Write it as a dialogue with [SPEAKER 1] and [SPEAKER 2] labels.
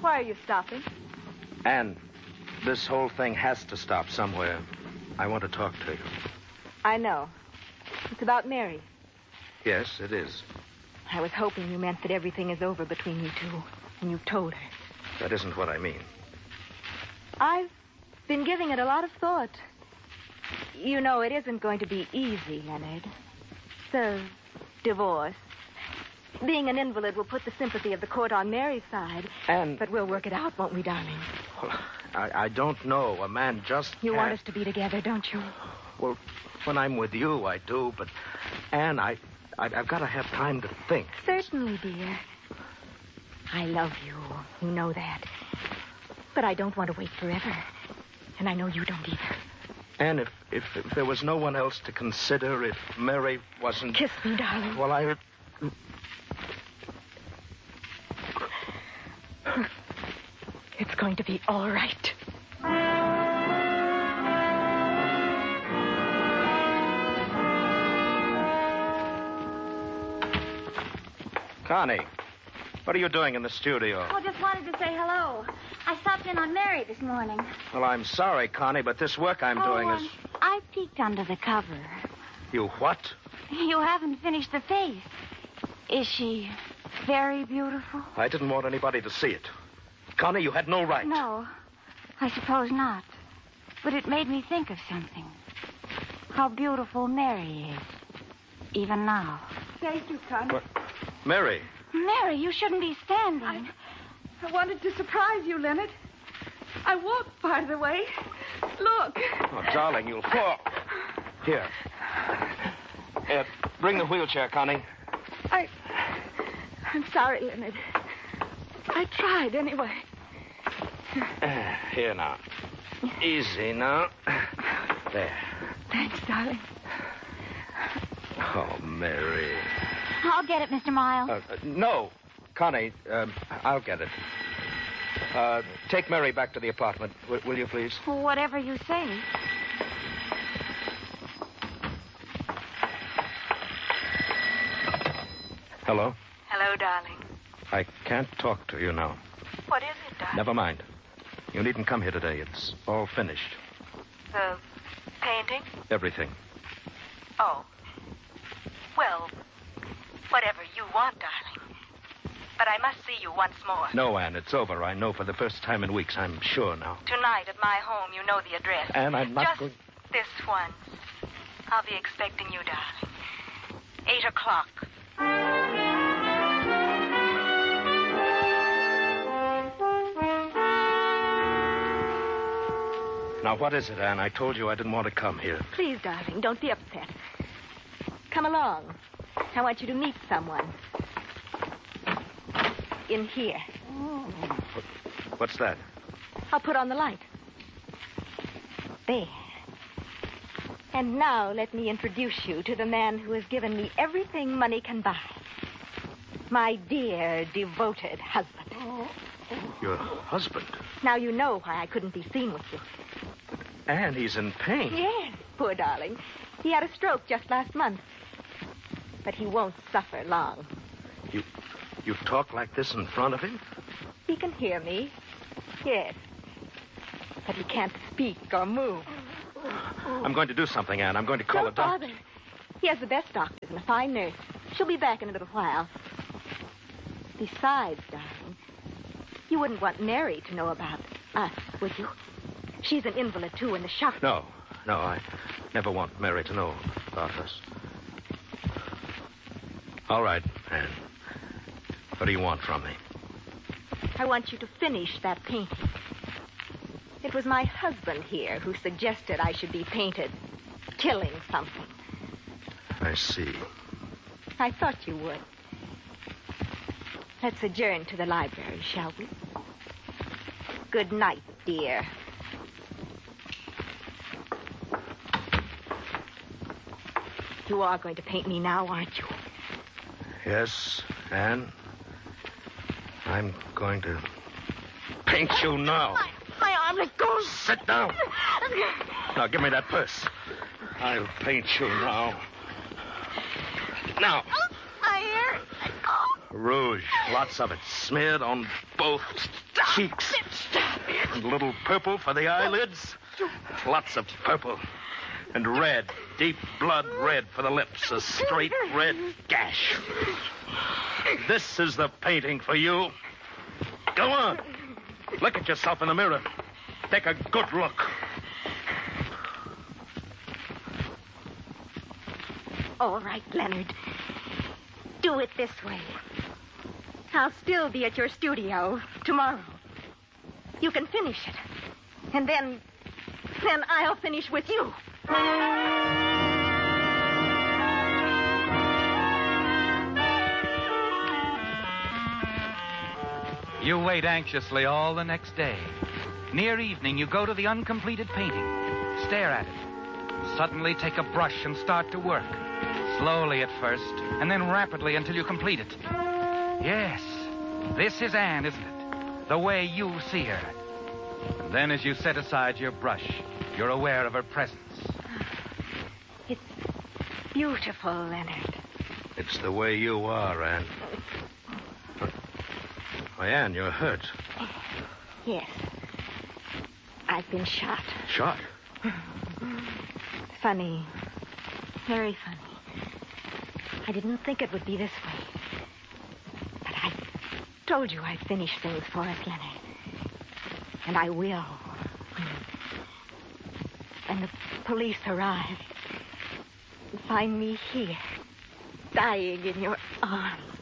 [SPEAKER 1] Why are you stopping?
[SPEAKER 2] Anne, this whole thing has to stop somewhere. I want to talk to you.
[SPEAKER 1] I know. It's about Mary.
[SPEAKER 2] Yes, it is.
[SPEAKER 1] I was hoping you meant that everything is over between you two, and you've told her.
[SPEAKER 2] That isn't what I mean.
[SPEAKER 1] I've been giving it a lot of thought. You know, it isn't going to be easy, Leonard. The divorce. Being an invalid will put the sympathy of the court on Mary's side.
[SPEAKER 2] And...
[SPEAKER 1] But we'll work it out, won't we, darling?
[SPEAKER 2] Well, I don't know. A man just
[SPEAKER 1] You
[SPEAKER 2] can't...
[SPEAKER 1] want us to be together, don't you?
[SPEAKER 2] Well, when I'm with you, I do. But, Anne, I've got to have time to think.
[SPEAKER 1] Certainly, dear. I love you. You know that. But I don't want to wait forever. And I know you don't either.
[SPEAKER 2] Anne, if there was no one else to consider, if Mary wasn't...
[SPEAKER 1] Kiss me, darling.
[SPEAKER 2] Well, I...
[SPEAKER 1] It's going to be all right.
[SPEAKER 2] Connie, what are you doing in the studio?
[SPEAKER 3] Oh, just wanted to say hello. I stopped in on Mary this morning.
[SPEAKER 2] Well, I'm sorry, Connie, but this work I'm doing is...
[SPEAKER 3] I peeked under the cover.
[SPEAKER 2] You what?
[SPEAKER 3] You haven't finished the face. Is she very beautiful?
[SPEAKER 2] I didn't want anybody to see it. Connie, you had no right.
[SPEAKER 3] No, I suppose not. But it made me think of something. How beautiful Mary is, even now.
[SPEAKER 1] Thank you, Connie.
[SPEAKER 2] What? Mary.
[SPEAKER 3] Mary, you shouldn't be standing.
[SPEAKER 1] I wanted to surprise you, Leonard. I walked part of the way. Look.
[SPEAKER 2] Oh, darling, you'll fall. Here. Bring the wheelchair, Connie.
[SPEAKER 1] I'm sorry, Leonard. I tried anyway.
[SPEAKER 2] Here now. Easy now. There.
[SPEAKER 1] Thanks, darling.
[SPEAKER 2] Oh, Mary.
[SPEAKER 3] I'll get it, Mr. Miles.
[SPEAKER 2] No. Connie, I'll get it. Take Mary back to the apartment, will you, please?
[SPEAKER 3] Whatever you say.
[SPEAKER 2] Hello?
[SPEAKER 1] Hello, darling.
[SPEAKER 2] I can't talk to you now.
[SPEAKER 1] What is it, darling?
[SPEAKER 2] Never mind. You needn't come here today. It's all finished.
[SPEAKER 1] The painting?
[SPEAKER 2] Everything.
[SPEAKER 1] Oh. Well, whatever you want, darling. But I must see you once more.
[SPEAKER 2] No, Anne, it's over. I know for the first time in weeks. I'm sure now.
[SPEAKER 1] Tonight at my home, you know the address.
[SPEAKER 2] Anne, I'm not
[SPEAKER 1] Just
[SPEAKER 2] going...
[SPEAKER 1] this once. I'll be expecting you, darling. 8 o'clock.
[SPEAKER 2] Now, what is it, Anne? I told you I didn't want to come here.
[SPEAKER 1] Please, darling, don't be upset. Come along. I want you to meet someone. In here.
[SPEAKER 2] What's that?
[SPEAKER 1] I'll put on the light. There. And now let me introduce you to the man who has given me everything money can buy. My dear, devoted husband.
[SPEAKER 2] Your husband?
[SPEAKER 1] Now you know why I couldn't be seen with you.
[SPEAKER 2] Anne, he's in pain.
[SPEAKER 1] Yes, poor darling. He had a stroke just last month. But he won't suffer long.
[SPEAKER 2] You talk like this in front of him?
[SPEAKER 1] He can hear me. Yes. But he can't speak or move.
[SPEAKER 2] I'm going to do something, Anne. I'm going to call a doctor.
[SPEAKER 1] Don't bother. He has the best doctors and a fine nurse. She'll be back in a little while. Besides, darling, you wouldn't want Mary to know about us, would you? She's an invalid, too, and the shock...
[SPEAKER 2] No, I never want Mary to know about us. All right, Anne. What do you want from me?
[SPEAKER 1] I want you to finish that painting. It was my husband here who suggested I should be painted killing something.
[SPEAKER 2] I see.
[SPEAKER 1] I thought you would. Let's adjourn to the library, shall we? Good night, dear. You are going to paint me now, aren't you?
[SPEAKER 2] Yes, Anne. I'm going to paint you now.
[SPEAKER 3] My arm, let go.
[SPEAKER 2] Sit down. Now, give me that purse. I'll paint you now. Now.
[SPEAKER 3] My ear, let go.
[SPEAKER 4] Rouge, lots of it, smeared on both cheeks. And a little purple for the eyelids. Lots of purple. And red, deep blood red for the lips. A straight red gash. This is the painting for you. Go on. Look at yourself in the mirror. Take a good look.
[SPEAKER 1] All right, Leonard. Do it this way. I'll still be at your studio tomorrow. You can finish it. And then I'll finish with you.
[SPEAKER 5] You wait anxiously all the next day. Near evening, you go to the uncompleted painting, stare at it, suddenly take a brush and start to work. Slowly at first, and then rapidly until you complete it. Yes, this is Anne, isn't it? The way you see her. And then as you set aside your brush, you're aware of her presence.
[SPEAKER 1] It's beautiful, Leonard.
[SPEAKER 4] It's the way you are, Anne. Why, Anne, you're hurt.
[SPEAKER 1] Yes. I've been shot.
[SPEAKER 4] Shot?
[SPEAKER 1] Funny. Very funny. I didn't think it would be this way. But I told you I'd finish things for us, Leonard. And I will. When the police arrive, find me here, dying in your arms.